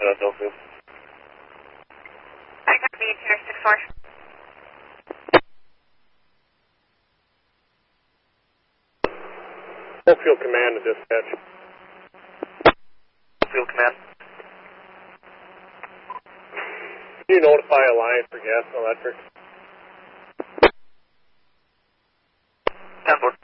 Oakville. I copy, Interior 6-4. Oakville Command to dispatch. Oakville Command. Can you notify Alliance for Gas and Electric? 10-4.